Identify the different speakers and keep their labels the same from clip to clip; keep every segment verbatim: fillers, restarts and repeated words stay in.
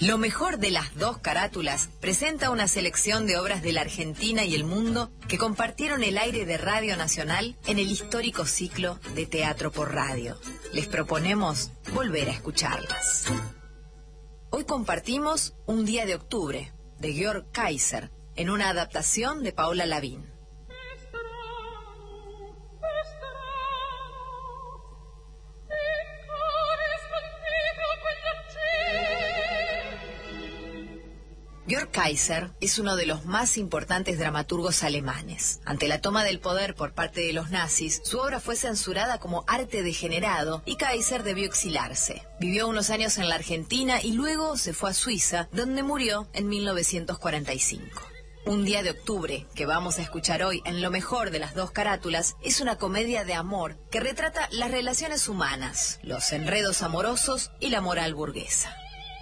Speaker 1: Lo mejor de las dos carátulas presenta una selección de obras de la Argentina y el mundo que compartieron el aire de Radio Nacional en el histórico ciclo de Teatro por Radio. Les proponemos volver a escucharlas. Hoy compartimos Un día de octubre, de Georg Kaiser, en una adaptación de Paola Lavín. Georg Kaiser es uno de los más importantes dramaturgos alemanes. Ante la toma del poder por parte de los nazis, su obra fue censurada como arte degenerado y Kaiser debió exilarse. Vivió unos años en la Argentina y luego se fue a Suiza, donde murió en mil novecientos cuarenta y cinco. Un día de octubre, que vamos a escuchar hoy en lo mejor de las dos carátulas, es una comedia de amor que retrata las relaciones humanas, los enredos amorosos y la moral burguesa.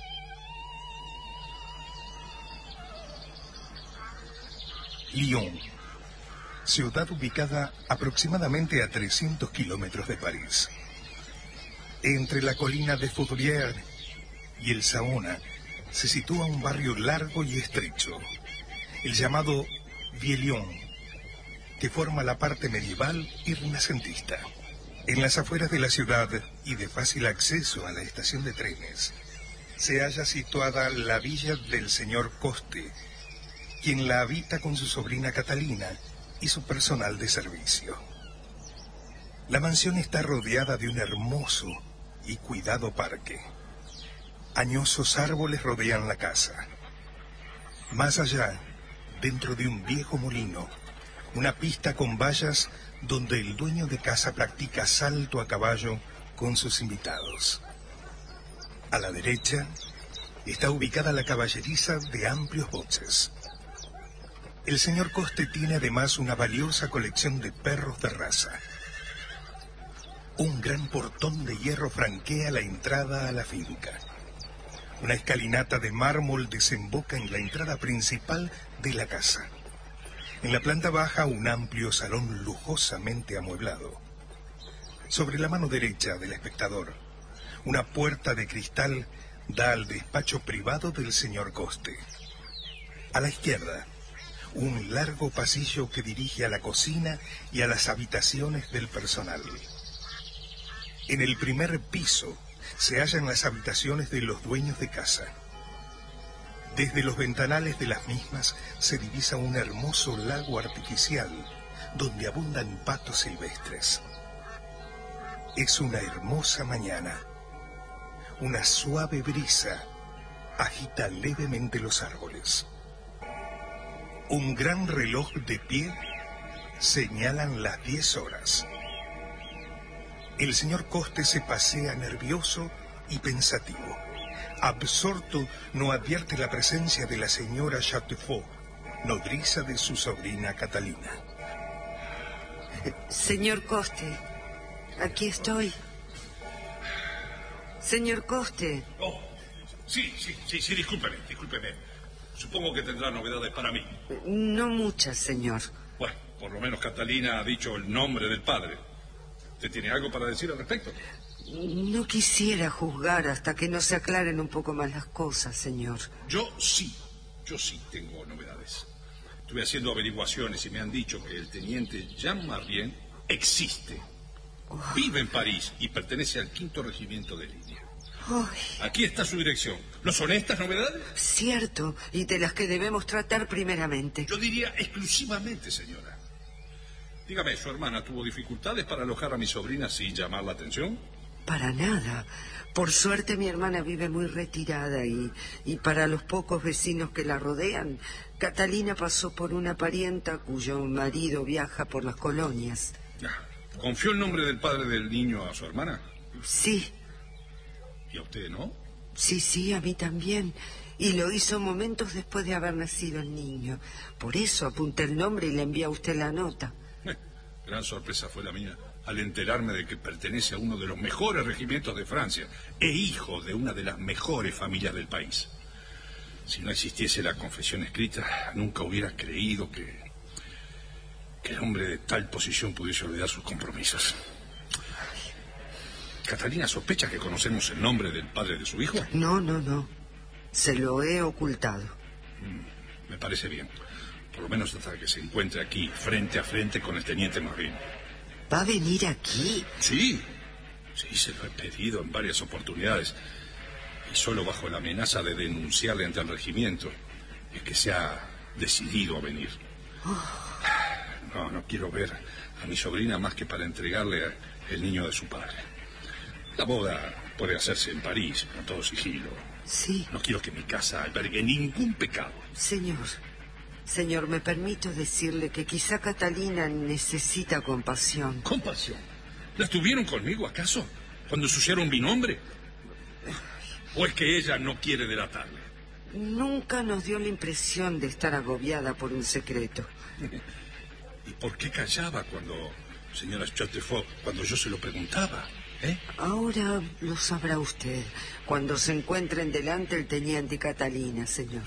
Speaker 2: Lyon, ciudad ubicada aproximadamente a trescientos kilómetros de París. Entre la colina de Fourvière y el Saona se sitúa un barrio largo y estrecho, el llamado Vieux-Lyon, que forma la parte medieval y renacentista. En las afueras de la ciudad y de fácil acceso a la estación de trenes, se halla situada la villa del señor Coste, quien la habita con su sobrina Catalina y su personal de servicio. La mansión está rodeada de un hermoso y cuidado parque. Añosos árboles rodean la casa. Más allá, dentro de un viejo molino, una pista con vallas donde el dueño de casa practica salto a caballo con sus invitados. A la derecha está ubicada la caballeriza de amplios boxes. El señor Coste tiene además una valiosa colección de perros de raza. Un gran portón de hierro franquea la entrada a la finca. Una escalinata de mármol desemboca en la entrada principal de la casa. En la planta baja, un amplio salón lujosamente amueblado. Sobre la mano derecha del espectador, una puerta de cristal da al despacho privado del señor Coste. A la izquierda, un largo pasillo que dirige a la cocina y a las habitaciones del personal. En el primer piso se hallan las habitaciones de los dueños de casa. Desde los ventanales de las mismas se divisa un hermoso lago artificial donde abundan patos silvestres. Es una hermosa mañana. Una suave brisa agita levemente los árboles. Un gran reloj de pie señalan las diez horas. El señor Coste se pasea nervioso y pensativo. Absorto, no advierte la presencia de la señora Chateaufour, nodriza de su sobrina Catalina.
Speaker 3: Señor Coste, aquí estoy. Señor Coste.
Speaker 4: Oh, sí, sí, sí, sí, discúlpeme, discúlpeme. Supongo que tendrá novedades para mí.
Speaker 3: No muchas, señor.
Speaker 4: Bueno, por lo menos Catalina ha dicho el nombre del padre. ¿Usted tiene algo para decir al respecto?
Speaker 3: No quisiera juzgar hasta que no se aclaren un poco más las cosas, señor.
Speaker 4: Yo sí, yo sí tengo novedades. Estuve haciendo averiguaciones y me han dicho que el teniente Jean Marien existe. Oh. Vive en París y pertenece al quinto regimiento de línea.
Speaker 3: Ay.
Speaker 4: Aquí está su dirección. ¿No son estas novedades?
Speaker 3: Cierto, y de las que debemos tratar primeramente.
Speaker 4: Yo diría exclusivamente, señora. Dígame, ¿su hermana tuvo dificultades para alojar a mi sobrina sin llamar la atención?
Speaker 3: Para nada. Por suerte mi hermana vive muy retirada y, y para los pocos vecinos que la rodean, Catalina pasó por una parienta cuyo marido viaja por las colonias.
Speaker 4: ¿Confió el nombre del padre del niño a su hermana?
Speaker 3: Sí.
Speaker 4: ¿Y a usted, no?
Speaker 3: Sí, sí, a mí también. Y lo hizo momentos después de haber nacido el niño. Por eso apunté el nombre y le envié a usted la nota.
Speaker 4: Eh, gran sorpresa fue la mía al enterarme de que pertenece a uno de los mejores regimientos de Francia e hijo de una de las mejores familias del país. Si no existiese la confesión escrita, nunca hubiera creído que, que el hombre de tal posición pudiese olvidar sus compromisos. ¿Catalina sospecha que conocemos el nombre del padre de su hijo?
Speaker 3: No, no, no. Se lo he ocultado.
Speaker 4: Mm, me parece bien. Por lo menos hasta que se encuentre aquí, frente a frente con el teniente Marine.
Speaker 3: ¿Va a venir aquí?
Speaker 4: Sí. Sí, se lo he pedido en varias oportunidades. Y solo bajo la amenaza de denunciarle ante el regimiento es que se ha decidido a venir. Oh. No, no quiero ver a mi sobrina más que para entregarle el niño de su padre. La boda puede hacerse en París, con todo sigilo.
Speaker 3: Sí.
Speaker 4: No quiero que mi casa albergue ningún pecado.
Speaker 3: Señor, señor, me permito decirle que quizá Catalina necesita compasión.
Speaker 4: ¿Compasión? ¿La tuvieron conmigo, acaso? ¿Cuando ensuciaron mi nombre? ¿O es que ella no quiere delatarle?
Speaker 3: Nunca nos dio la impresión de estar agobiada por un secreto.
Speaker 4: ¿Y por qué callaba cuando, señora Châteauneuf, cuando yo se lo preguntaba? ¿Eh?
Speaker 3: Ahora lo sabrá usted, cuando se encuentren delante el teniente y Catalina, señor.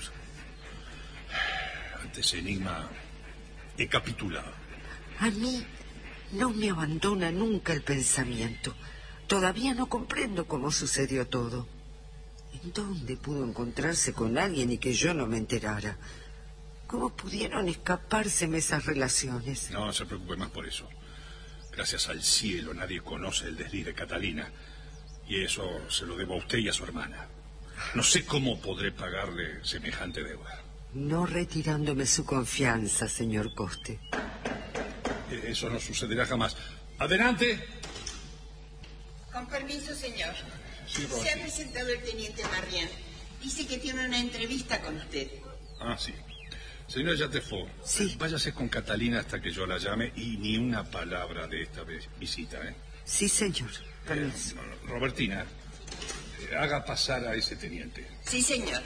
Speaker 4: Ante ese enigma he capitulado.
Speaker 3: A mí no me abandona nunca el pensamiento. Todavía no comprendo cómo sucedió todo. ¿En dónde pudo encontrarse con alguien y que yo no me enterara? ¿Cómo pudieron escapárseme esas relaciones?
Speaker 4: No se preocupe más por eso. Gracias al cielo nadie conoce el desliz de Catalina. Y eso se lo debo a usted y a su hermana. No sé cómo podré pagarle semejante deuda.
Speaker 3: No retirándome su confianza, señor Coste.
Speaker 4: Eso no sucederá jamás. ¡Adelante!
Speaker 5: Con permiso, señor.
Speaker 4: Sí,
Speaker 5: Se ha presentado el teniente Marien. Dice que tiene una entrevista con usted.
Speaker 4: Ah, sí. Señora Châteauneuf,
Speaker 3: sí.
Speaker 4: Váyase con Catalina hasta que yo la llame y ni una palabra de esta visita, ¿eh?
Speaker 3: Sí, señor. Permiso.
Speaker 4: Eh, Robertina, eh, haga pasar a ese teniente.
Speaker 5: Sí, señor.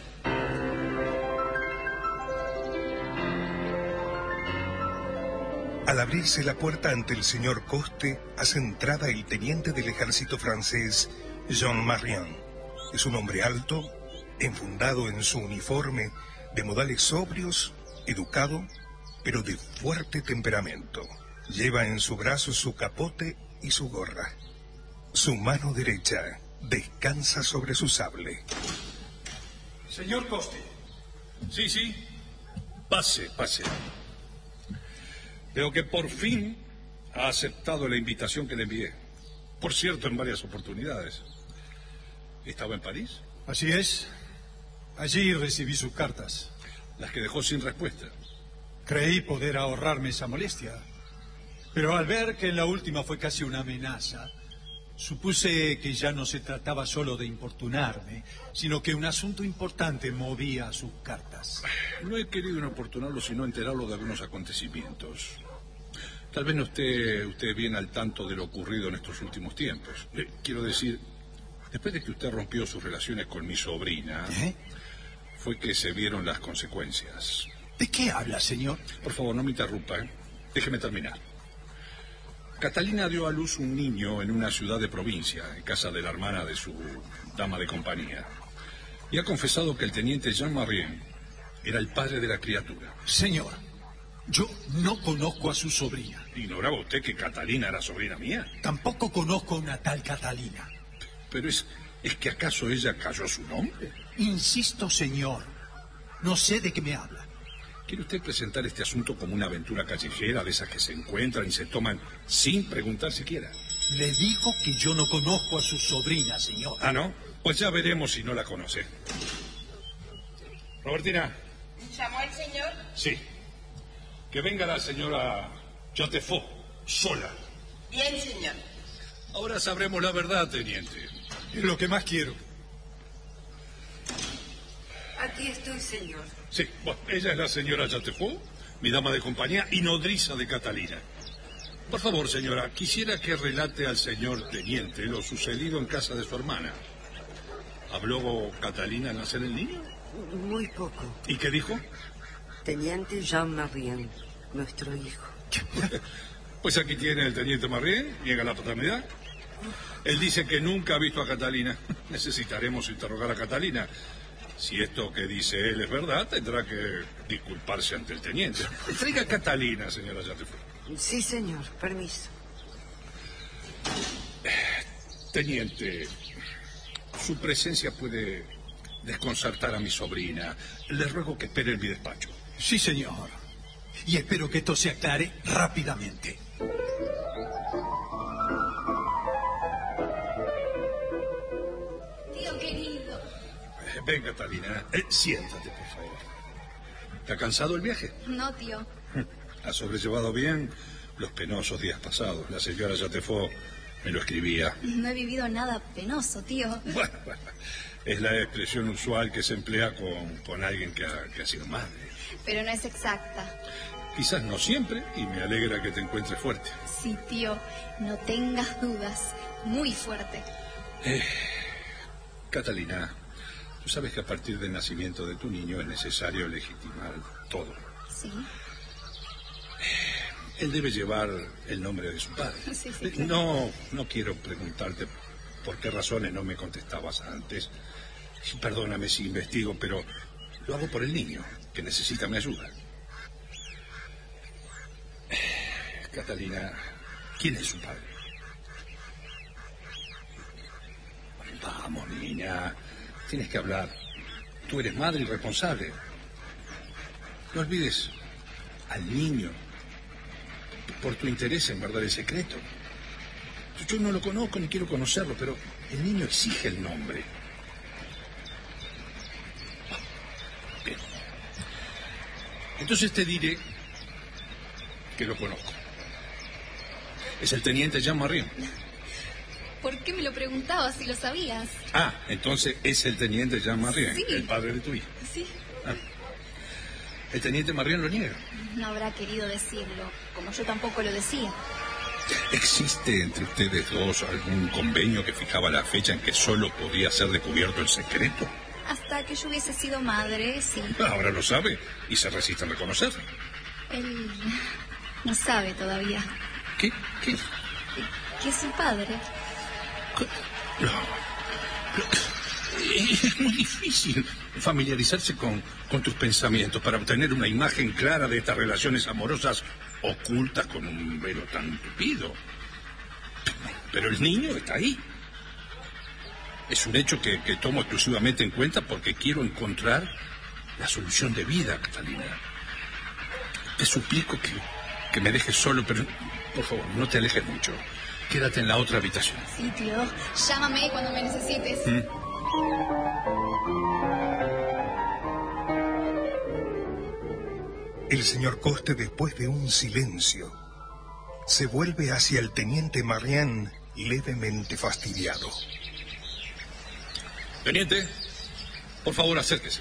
Speaker 2: Al abrirse la puerta ante el señor Coste, hace entrada el teniente del ejército francés, Jean Marien. Es un hombre alto, enfundado en su uniforme, de modales sobrios, educado, pero de fuerte temperamento. Lleva en su brazo su capote y su gorra. Su mano derecha descansa sobre su sable.
Speaker 4: Señor Coste. Sí, sí. Pase, pase. Veo que por fin ha aceptado la invitación que le envié. Por cierto, en varias oportunidades. ¿Estaba en París?
Speaker 6: Así es. Allí recibí sus cartas.
Speaker 4: Las que dejó sin respuesta.
Speaker 6: Creí poder ahorrarme esa molestia. Pero al ver que en la última fue casi una amenaza, supuse que ya no se trataba solo de importunarme, sino que un asunto importante movía sus cartas.
Speaker 4: No he querido inoportunarlo, sino enterarlo de algunos acontecimientos. Tal vez no esté usted bien al tanto de lo ocurrido en estos últimos tiempos. Eh, quiero decir, después de que usted rompió sus relaciones con mi sobrina,
Speaker 6: ¿Eh?
Speaker 4: fue que se vieron las consecuencias.
Speaker 6: ¿De qué habla, señor?
Speaker 4: Por favor, no me interrumpa, ¿eh? Déjeme terminar. Catalina dio a luz un niño en una ciudad de provincia, en casa de la hermana de su dama de compañía. Y ha confesado que el teniente Jean Marien era el padre de la criatura.
Speaker 6: Señor, yo no conozco a su sobrina.
Speaker 4: ¿Ignoraba usted que Catalina era sobrina mía?
Speaker 6: Tampoco conozco a una tal Catalina.
Speaker 4: Pero es, ¿es que acaso ella cayó a su nombre?
Speaker 6: Insisto, señor, no sé de qué me habla.
Speaker 4: ¿Quiere usted presentar este asunto como una aventura callejera de esas que se encuentran y se toman sin preguntar siquiera?
Speaker 6: Le digo que yo no conozco a su sobrina, señor.
Speaker 4: ¿Ah, no? Pues ya veremos si no la conoce. Robertina.
Speaker 5: ¿Llamó el señor?
Speaker 4: Sí. Que venga la señora Châteauneuf, sola.
Speaker 5: Bien, señor.
Speaker 4: Ahora sabremos la verdad, teniente.
Speaker 6: Es lo que más quiero.
Speaker 3: Aquí estoy, señor.
Speaker 4: Sí, bueno, ella es la señora Châteauneuf, mi dama de compañía y nodriza de Catalina. Por favor, señora, quisiera que relate al señor teniente lo sucedido en casa de su hermana. ¿Habló Catalina al nacer el niño?
Speaker 3: Muy poco.
Speaker 4: ¿Y qué dijo?
Speaker 3: Teniente Jean Marien, nuestro hijo.
Speaker 4: Pues aquí tiene el teniente Marien, niega la paternidad. Él dice que nunca ha visto a Catalina. Necesitaremos interrogar a Catalina. Si esto que dice él es verdad, tendrá que disculparse ante el teniente. Traiga a Catalina, señora Châteauneuf.
Speaker 3: Sí, señor. Permiso.
Speaker 4: Teniente, su presencia puede desconcertar a mi sobrina. Le ruego que espere en mi despacho.
Speaker 6: Sí, señor. Y espero que esto se aclare rápidamente.
Speaker 7: Tío querido.
Speaker 4: Eh, ven, Catalina. Eh, siéntate, por favor. ¿Te ha cansado el viaje?
Speaker 7: No, tío.
Speaker 4: ¿Has sobrellevado bien los penosos días pasados? La señora Jatefaux me lo escribía.
Speaker 7: No he vivido nada penoso, tío.
Speaker 4: Bueno, bueno, es la expresión usual que se emplea con, con alguien que ha, que ha sido madre.
Speaker 7: Pero no es exacta.
Speaker 4: Quizás no siempre, y me alegra que te encuentres fuerte.
Speaker 7: Sí, tío. No tengas dudas. Muy fuerte.
Speaker 4: Eh, Catalina, tú sabes que a partir del nacimiento de tu niño es necesario legitimar todo.
Speaker 7: Sí.
Speaker 4: Él debe llevar el nombre de su padre.
Speaker 7: Sí, sí, claro.
Speaker 4: No, no quiero preguntarte por qué razones no me contestabas antes. Perdóname si investigo, pero lo hago por el niño, que necesita mi ayuda. Catalina, ¿quién es su padre? Vamos, niña, tienes que hablar. Tú eres madre y responsable. No olvides al niño por tu interés en guardar el secreto. Yo no lo conozco ni quiero conocerlo, pero el niño exige el nombre. Bien. Entonces te diré que lo conozco. Es el teniente Jean-Marien.
Speaker 7: ¿Por qué me lo preguntabas si lo sabías?
Speaker 4: Ah, entonces es el teniente Jean-Marien,
Speaker 7: Sí.
Speaker 4: el padre de tu hija.
Speaker 7: Sí.
Speaker 4: Ah. El teniente Marien lo niega.
Speaker 7: No habrá querido decirlo, como yo tampoco lo decía.
Speaker 4: ¿Existe entre ustedes dos algún convenio que fijaba la fecha en que solo podía ser descubierto el secreto?
Speaker 7: Hasta que yo hubiese sido madre, sí.
Speaker 4: Ahora lo sabe y se resiste a reconocerlo.
Speaker 7: Él no sabe todavía
Speaker 4: ¿Qué? ¿Qué?
Speaker 7: que es su padre.
Speaker 4: No. Es muy difícil familiarizarse con, con tus pensamientos para obtener una imagen clara de estas relaciones amorosas ocultas con un velo tan tupido. Pero el niño está ahí. Es un hecho que, que tomo exclusivamente en cuenta porque quiero encontrar la solución de vida, Catalina. Te suplico que, que me dejes solo, pero por favor, no te alejes mucho. Quédate en la otra habitación.
Speaker 7: Sí, tío. Llámame cuando me necesites.
Speaker 4: ¿Mm?
Speaker 2: El señor Coste, después de un silencio, se vuelve hacia el teniente Marien levemente fastidiado.
Speaker 4: Teniente, por favor, acérquese.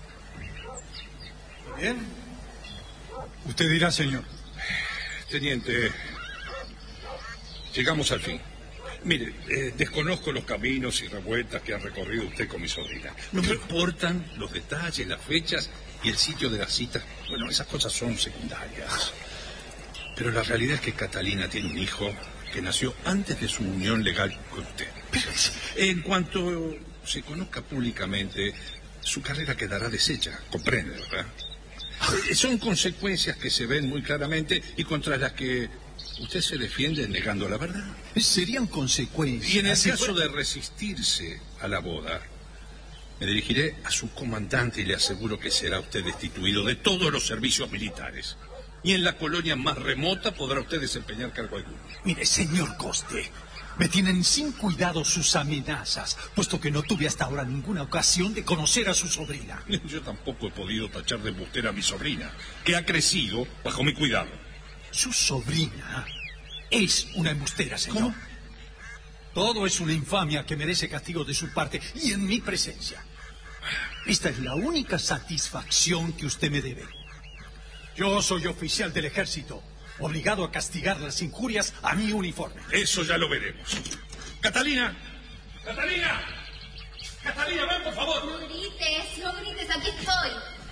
Speaker 6: ¿Bien? Usted dirá, señor.
Speaker 4: Teniente, llegamos al fin. Mire, eh, desconozco los caminos y revueltas que ha recorrido usted con mi sobrina. No me importan los detalles, las fechas y el sitio de la cita. Bueno, esas cosas son secundarias. Pero la realidad es que Catalina tiene un hijo que nació antes de su unión legal con usted. En cuanto se conozca públicamente, su carrera quedará deshecha. Comprende, ¿verdad? Eh, Son consecuencias que se ven muy claramente y contra las que usted se defiende negando la verdad.
Speaker 6: Serían consecuencias.
Speaker 4: Y en el
Speaker 6: Si
Speaker 4: caso
Speaker 6: fuera-
Speaker 4: de resistirse a la boda, me dirigiré a su comandante y le aseguro que será usted destituido de todos los servicios militares. Y en la colonia más remota podrá usted desempeñar cargo alguno.
Speaker 6: Mire, señor Coste, me tienen sin cuidado sus amenazas, puesto que no tuve hasta ahora ninguna ocasión de conocer a su sobrina.
Speaker 4: Yo tampoco he podido tachar de embustera a mi sobrina, que ha crecido bajo mi cuidado.
Speaker 6: Su sobrina es una embustera, señor.
Speaker 4: ¿Cómo?
Speaker 6: Todo es una infamia que merece castigo de su parte y en mi presencia. Esta es la única satisfacción que usted me debe. Yo soy oficial del ejército, obligado a castigar las injurias a mi uniforme.
Speaker 4: Eso ya lo veremos. ¡Catalina! ¡Catalina! ¡Catalina, ven, por favor!
Speaker 7: No grites, no grites, aquí estoy.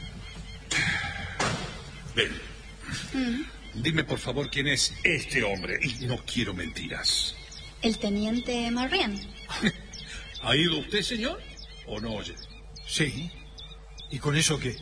Speaker 4: Ven. Dime, por favor, quién es este hombre. Y no quiero mentiras.
Speaker 7: El teniente Marien.
Speaker 4: ¿Ha ido usted, señor? ¿O no oye?
Speaker 6: Sí. ¿Y con eso qué?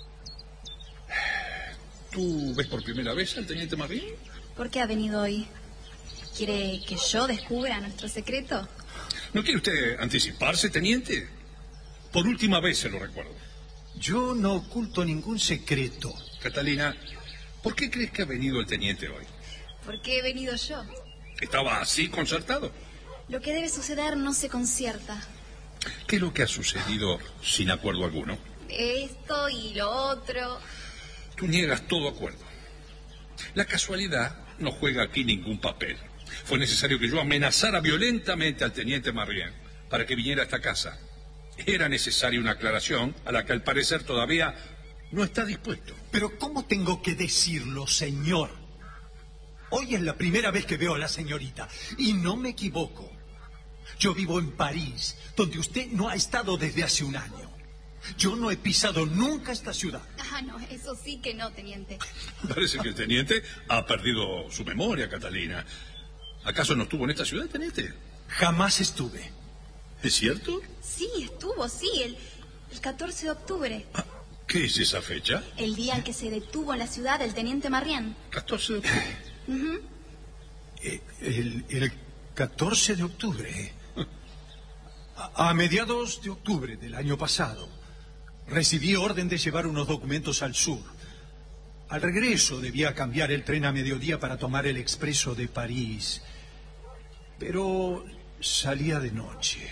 Speaker 4: ¿Tú ves por primera vez al teniente Marien?
Speaker 7: ¿Por qué ha venido hoy? ¿Quiere que yo descubra nuestro secreto?
Speaker 4: ¿No quiere usted anticiparse, teniente? Por última vez se lo recuerdo.
Speaker 6: Yo no oculto ningún secreto.
Speaker 4: Catalina, ¿por qué crees que ha venido el teniente hoy?
Speaker 7: ¿Por qué he venido yo?
Speaker 4: ¿Estaba así concertado?
Speaker 7: Lo que debe suceder no se concierta.
Speaker 4: ¿Qué es lo que ha sucedido sin acuerdo alguno?
Speaker 7: Esto y lo otro.
Speaker 4: Tú niegas todo acuerdo. La casualidad no juega aquí ningún papel. Fue necesario que yo amenazara violentamente al teniente Marrien para que viniera a esta casa. Era necesaria una aclaración a la que al parecer todavía no está dispuesto.
Speaker 6: Pero ¿cómo tengo que decirlo, señor? Hoy es la primera vez que veo a la señorita y no me equivoco. Yo vivo en París, donde usted no ha estado desde hace un año. Yo no he pisado nunca esta ciudad.
Speaker 7: Ah, no, eso sí que no, teniente.
Speaker 4: Parece que el teniente ha perdido su memoria, Catalina. ¿Acaso no estuvo en esta ciudad, teniente?
Speaker 6: Jamás estuve.
Speaker 4: ¿Es cierto?
Speaker 7: Sí, estuvo, sí, el, el catorce de octubre.
Speaker 4: Ah, ¿qué es esa fecha?
Speaker 7: El día en que se detuvo en la ciudad el teniente Marrien.
Speaker 4: catorce de octubre.
Speaker 7: Uh-huh.
Speaker 6: Eh, el, el catorce de octubre. A, a mediados de octubre del año pasado, recibí orden de llevar unos documentos al sur. Al regreso debía cambiar el tren a mediodía para tomar el expreso de París. Pero salía de noche.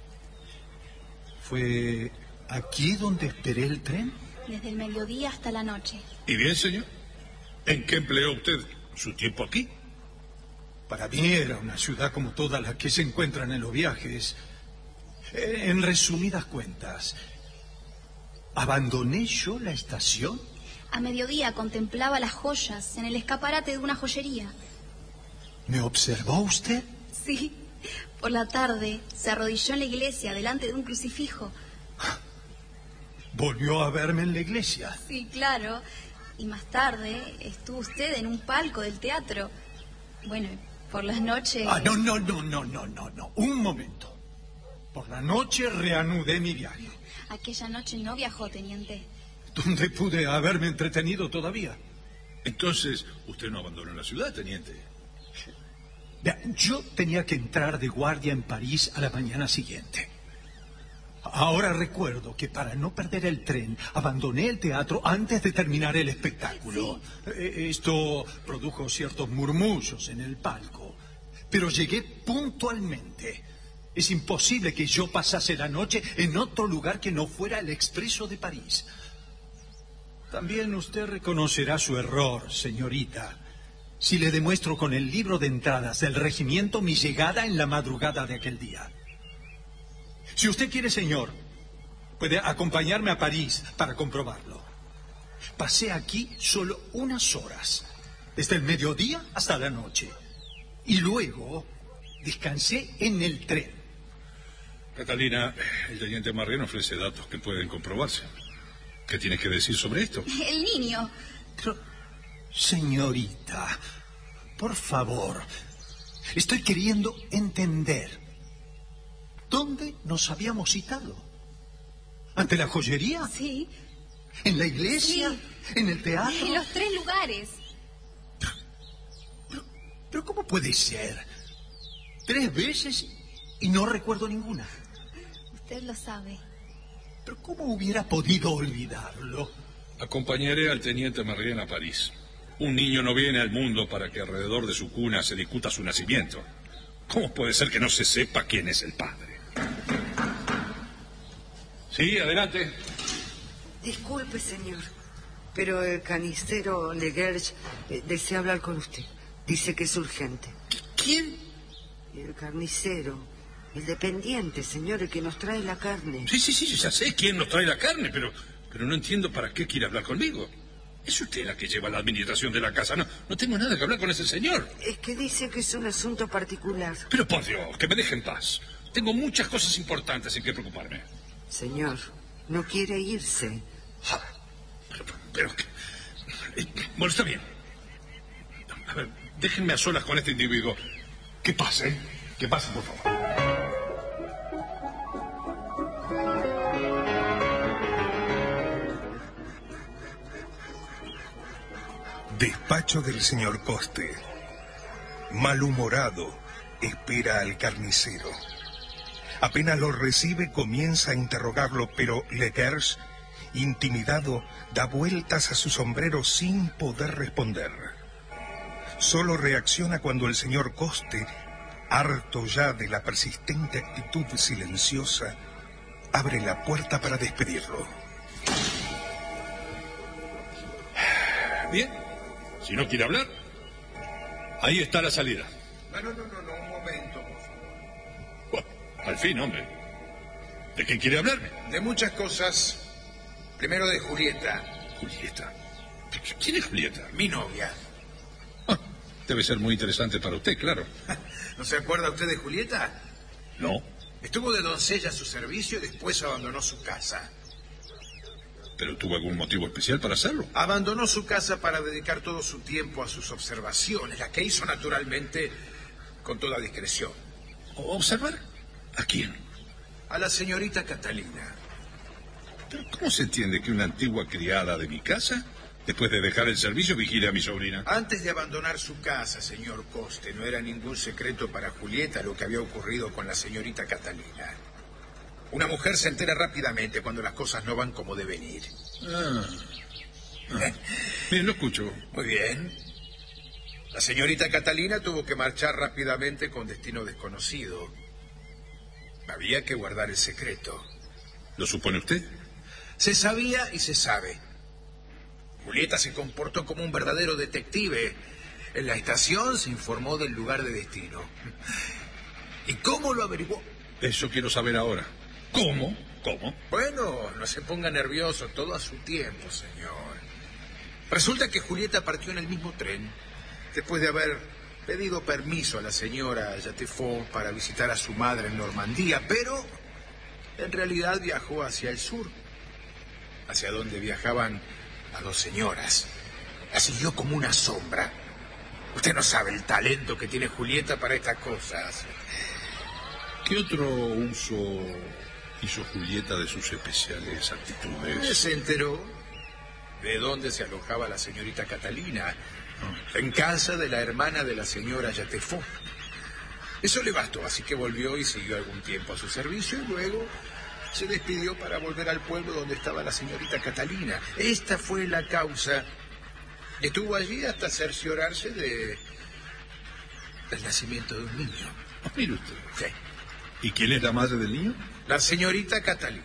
Speaker 6: ¿Fue aquí donde esperé el tren?
Speaker 7: Desde el mediodía hasta la noche.
Speaker 4: ¿Y bien, señor? ¿En qué empleó usted su tiempo aquí?
Speaker 6: Para mí era una ciudad como todas las que se encuentran en los viajes. En resumidas cuentas, ¿abandoné yo la estación?
Speaker 7: A mediodía contemplaba las joyas en el escaparate de una joyería.
Speaker 6: ¿Me observó usted?
Speaker 7: Sí. Por la tarde se arrodilló en la iglesia delante de un crucifijo.
Speaker 6: ¿Volvió a verme en la iglesia?
Speaker 7: Sí, claro. Y más tarde estuvo usted en un palco del teatro. Bueno, por las noches...
Speaker 6: Ah, no, no, no, no, no, no, no. Un momento. Por la noche reanudé mi viaje.
Speaker 7: Aquella noche no viajó, teniente.
Speaker 6: ¿Dónde pude haberme entretenido todavía?
Speaker 4: Entonces, usted no abandonó la ciudad, teniente.
Speaker 6: Vea, yo tenía que entrar de guardia en París a la mañana siguiente. Ahora recuerdo que para no perder el tren, abandoné el teatro antes de terminar el espectáculo.
Speaker 7: Sí.
Speaker 6: Eh, Esto produjo ciertos murmullos en el palco, pero llegué puntualmente. Es imposible que yo pasase la noche en otro lugar que no fuera el Expreso de París. También usted reconocerá su error, señorita, si le demuestro con el libro de entradas del regimiento mi llegada en la madrugada de aquel día. Si usted quiere, señor, puede acompañarme a París para comprobarlo. Pasé aquí solo unas horas, desde el mediodía hasta la noche, y luego descansé en el tren.
Speaker 4: Catalina, el teniente Marrien ofrece datos que pueden comprobarse. ¿Qué tienes que decir sobre esto?
Speaker 7: El niño.
Speaker 6: Pero, señorita, por favor, estoy queriendo entender. ¿Dónde nos habíamos citado? ¿Ante la joyería?
Speaker 7: Sí.
Speaker 6: ¿En la iglesia?
Speaker 7: Sí.
Speaker 6: ¿En el teatro?
Speaker 7: En los tres lugares.
Speaker 6: Pero, pero ¿cómo puede ser? Tres veces y no recuerdo ninguna.
Speaker 7: Usted lo sabe.
Speaker 6: ¿Pero cómo hubiera podido olvidarlo?
Speaker 4: Acompañaré al teniente Marrien a París. Un niño no viene al mundo para que alrededor de su cuna se discuta su nacimiento. ¿Cómo puede ser que no se sepa quién es el padre? Sí, adelante.
Speaker 3: Disculpe, señor, pero el carnicero Leguerge eh, desea hablar con usted. Dice que es urgente.
Speaker 4: ¿Quién?
Speaker 3: El carnicero, el dependiente, señor, el que nos trae la carne.
Speaker 4: Sí, sí, sí, ya sé quién nos trae la carne, pero, pero no entiendo para qué quiere hablar conmigo. Es usted la que lleva la administración de la casa. No, no tengo nada que hablar con ese señor.
Speaker 3: Es que dice que es un asunto particular.
Speaker 4: Pero por Dios, que me deje en paz. Tengo muchas cosas importantes en que preocuparme.
Speaker 3: Señor, no quiere irse.
Speaker 4: Ah, pero, pero, eh, bueno, está bien. A ver, déjenme a solas con este individuo. Que pase, que pase, por favor.
Speaker 2: Despacho del señor Coste. Malhumorado, espera al carnicero. Apenas lo recibe, comienza a interrogarlo, pero Legers, intimidado, da vueltas a su sombrero sin poder responder. Solo reacciona cuando el señor Coste, harto ya de la persistente actitud silenciosa, abre la puerta para despedirlo.
Speaker 4: Bien, si no quiere hablar, ahí está la salida.
Speaker 2: No, no, no, no, un momento.
Speaker 4: Bueno, al fin, hombre. ¿De qué quiere hablarme?
Speaker 8: De muchas cosas. Primero de Julieta.
Speaker 4: Julieta. ¿Quién es Julieta?
Speaker 8: Mi novia.
Speaker 4: Ah, debe ser muy interesante para usted, claro.
Speaker 8: ¿No se acuerda usted de Julieta?
Speaker 4: No.
Speaker 8: Estuvo de doncella a su servicio y después abandonó su casa.
Speaker 4: ¿Pero tuvo algún motivo especial para hacerlo?
Speaker 8: Abandonó su casa para dedicar todo su tiempo a sus observaciones, las que hizo naturalmente con toda discreción.
Speaker 4: ¿Observar? ¿A quién?
Speaker 8: A la señorita Catalina.
Speaker 4: ¿Pero cómo se entiende que una antigua criada de mi casa, después de dejar el servicio, vigile a mi sobrina?
Speaker 8: Antes de abandonar su casa, señor Coste, no era ningún secreto para Julieta lo que había ocurrido con la señorita Catalina. Una mujer se entera rápidamente cuando las cosas no van como deben ir.
Speaker 4: Ah. ah. Bien, lo escucho.
Speaker 8: Muy bien. La señorita Catalina tuvo que marchar rápidamente con destino desconocido. Había que guardar el secreto.
Speaker 4: ¿Lo supone usted?
Speaker 8: Se sabía y se sabe. Julieta se comportó como un verdadero detective. En la estación se informó del lugar de destino. ¿Y cómo lo averiguó?
Speaker 4: Eso quiero saber ahora. ¿Cómo? ¿Cómo?
Speaker 8: Bueno, no se ponga nervioso, todo a su tiempo, señor. Resulta que Julieta partió en el mismo tren, después de haber pedido permiso a la señora Jatefort para visitar a su madre en Normandía, pero en realidad viajó hacia el sur, hacia donde viajaban las dos señoras. La siguió como una sombra. Usted no sabe el talento que tiene Julieta para estas cosas.
Speaker 4: ¿Qué otro uso hizo Julieta de sus especiales actitudes?
Speaker 8: Se enteró de dónde se alojaba la señorita Catalina, en casa de la hermana de la señora Jatefort. Eso le bastó, así que volvió y siguió algún tiempo a su servicio y luego se despidió para volver al pueblo donde estaba la señorita Catalina. Esta fue la causa. Estuvo allí hasta cerciorarse de del nacimiento de un niño.
Speaker 4: Oh, mire usted.
Speaker 8: Sí.
Speaker 4: ¿Y quién es la madre del niño?
Speaker 8: La señorita Catalina.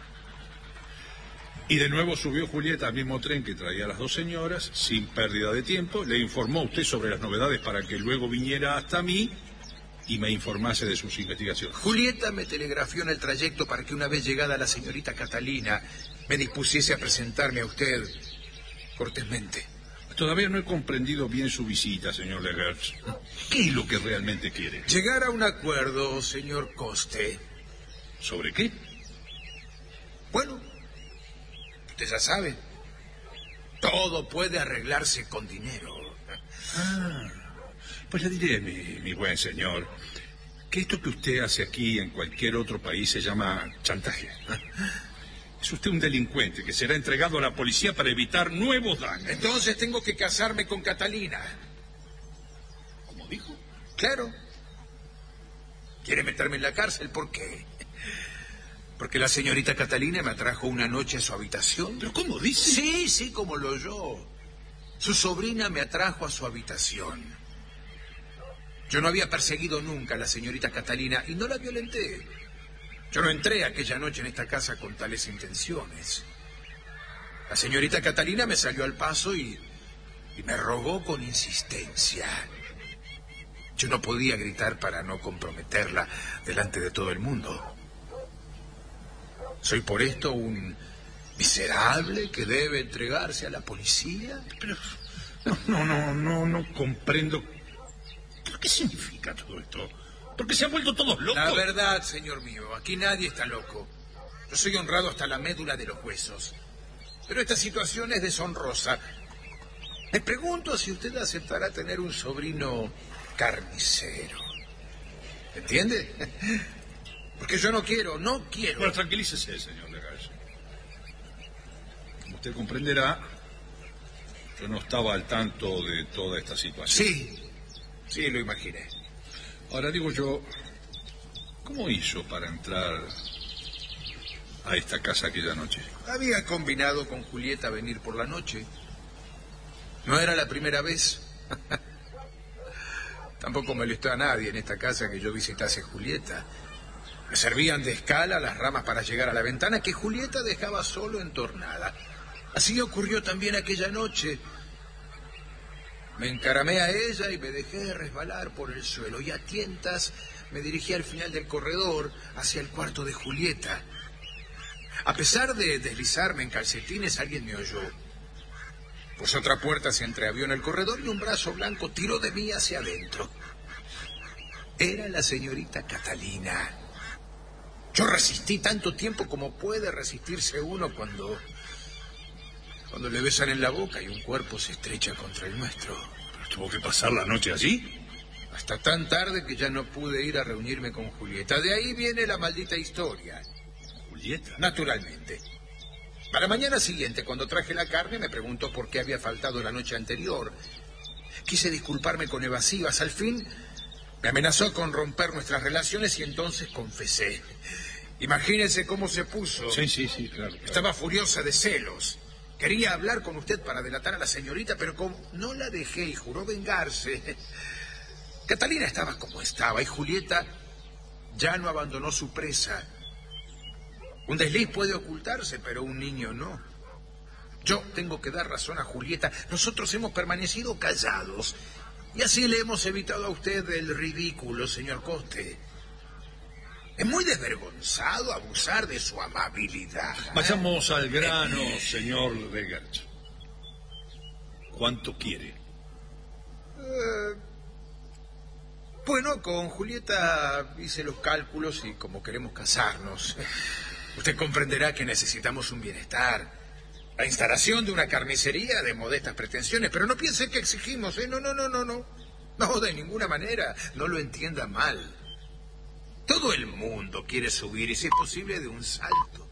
Speaker 4: Y de nuevo subió Julieta al mismo tren que traía a las dos señoras, sin pérdida de tiempo. Le informó a usted sobre las novedades para que luego viniera hasta mí y me informase de sus investigaciones.
Speaker 8: Julieta me telegrafió en el trayecto para que una vez llegada la señorita Catalina me dispusiese a presentarme a usted cortésmente.
Speaker 4: Todavía no he comprendido bien su visita, señor Legers. ¿Qué es lo que realmente quiere?
Speaker 8: Llegar a un acuerdo, señor Coste.
Speaker 4: ¿Sobre qué?
Speaker 8: Bueno, usted ya sabe. Todo puede arreglarse con dinero.
Speaker 4: Ah, pues le diré, mi, mi buen señor, que esto que usted hace aquí en cualquier otro país se llama chantaje. Es usted un delincuente que será entregado a la policía para evitar nuevos daños.
Speaker 8: Entonces tengo que casarme con Catalina.
Speaker 4: ¿Cómo dijo?
Speaker 8: Claro. ¿Quiere meterme en la cárcel? ¿Por qué? Porque la señorita Catalina me atrajo una noche a su habitación.
Speaker 4: ¿Pero cómo dice?
Speaker 8: Sí, sí, como lo oyó. Su sobrina me atrajo a su habitación. Yo no había perseguido nunca a la señorita Catalina y no la violenté. Yo no entré aquella noche en esta casa con tales intenciones. La señorita Catalina me salió al paso y, y me rogó con insistencia. Yo no podía gritar para no comprometerla delante de todo el mundo. ¿Soy por esto un miserable que debe entregarse a la policía?
Speaker 4: Pero no, no, no, no, no comprendo. ¿Pero qué significa todo esto? Porque se han vuelto todos locos.
Speaker 8: La verdad, señor mío, aquí nadie está loco. Yo soy honrado hasta la médula de los huesos. Pero esta situación es deshonrosa. Me pregunto si usted aceptará tener un sobrino carnicero. ¿Entiende? Porque yo no quiero, no quiero.
Speaker 4: Bueno, tranquilícese, señor Legers. Como usted comprenderá, yo no estaba al tanto de toda esta situación.
Speaker 8: Sí, sí, lo imaginé.
Speaker 4: Ahora digo yo, ¿Cómo hizo para entrar a esta casa aquella noche?
Speaker 8: Había combinado con Julieta venir por la noche. No era la primera vez. Tampoco molestó a nadie en esta casa que yo visitase a Julieta. Me servían de escala las ramas para llegar a la ventana que Julieta dejaba solo entornada. Así ocurrió también aquella noche. Me encaramé a ella y me dejé resbalar por el suelo. Y a tientas me dirigí al final del corredor, hacia el cuarto de Julieta. A pesar de deslizarme en calcetines, alguien me oyó. Pues otra puerta se entreabrió en el corredor y un brazo blanco tiró de mí hacia adentro. Era la señorita Catalina. Yo resistí tanto tiempo como puede resistirse uno cuando... cuando le besan en la boca y un cuerpo se estrecha contra el nuestro.
Speaker 4: ¿Pero tuvo que pasar la noche allí?
Speaker 8: Hasta tan tarde que ya no pude ir a reunirme con Julieta. De ahí viene la maldita historia.
Speaker 4: ¿Julieta?
Speaker 8: Naturalmente. A la mañana siguiente, cuando traje la carne, me preguntó por qué había faltado la noche anterior. Quise disculparme con evasivas. Al fin, me amenazó con romper nuestras relaciones y entonces confesé. Imagínense cómo se puso.
Speaker 4: Sí, sí, sí, claro, claro.
Speaker 8: Estaba furiosa de celos. Quería hablar con usted para delatar a la señorita, pero como no la dejé y juró vengarse... Catalina estaba como estaba y Julieta ya no abandonó su presa. Un desliz puede ocultarse, pero un niño no. Yo tengo que dar razón a Julieta. Nosotros hemos permanecido callados y así le hemos evitado a usted el ridículo, señor Coste. Es muy desvergonzado abusar de su amabilidad.
Speaker 4: Vayamos al grano, señor Legertz. ¿Cuánto quiere?
Speaker 8: Eh, bueno, con Julieta hice los cálculos y como queremos casarnos, usted comprenderá que necesitamos un bienestar. La instalación de una carnicería de modestas pretensiones, pero no piense que exigimos, ¿eh? No, no, no, no, no. No, de ninguna manera. No lo entienda mal. Todo el mundo quiere subir y si es posible de un salto.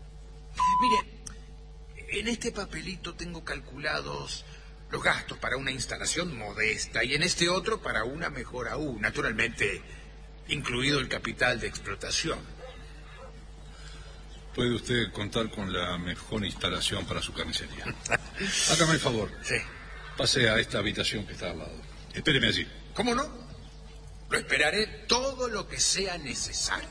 Speaker 8: Mire, en este papelito tengo calculados los gastos para una instalación modesta y en este otro para una mejor aún, naturalmente incluido el capital de explotación.
Speaker 4: Puede usted contar con la mejor instalación para su carnicería. Hágame el favor.
Speaker 8: Sí.
Speaker 4: Pase a esta habitación que está al lado. Espéreme allí.
Speaker 8: ¿Cómo no? Lo esperaré todo lo que sea necesario.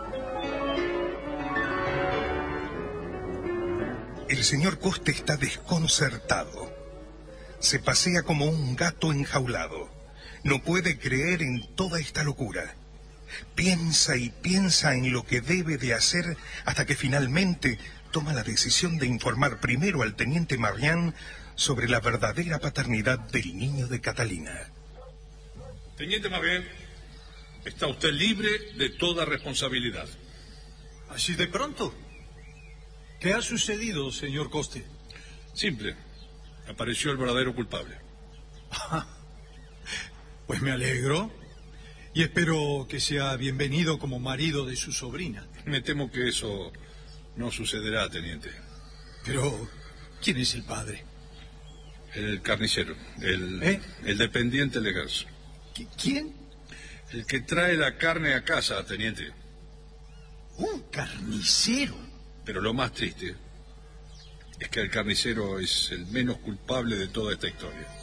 Speaker 2: El señor Coste está desconcertado. Se pasea como un gato enjaulado. No puede creer en toda esta locura. Piensa y piensa en lo que debe de hacer hasta que finalmente toma la decisión de informar primero al teniente Marian sobre la verdadera paternidad del niño de Catalina.
Speaker 4: Teniente Marian, está usted libre de toda responsabilidad.
Speaker 6: ¿Así de pronto? ¿Qué ha sucedido, señor Coste?
Speaker 4: Simple. Apareció el verdadero culpable.
Speaker 6: Pues me alegro. Y espero que sea bienvenido como marido de su sobrina.
Speaker 4: Me temo que eso no sucederá, teniente.
Speaker 6: Pero, ¿quién es el padre?
Speaker 4: El carnicero, el,
Speaker 6: ¿Eh?
Speaker 4: el dependiente Legertz.
Speaker 6: ¿Quién?
Speaker 4: El que trae la carne a casa, teniente.
Speaker 6: ¿Un carnicero?
Speaker 4: Pero lo más triste es que el carnicero es el menos culpable de toda esta historia.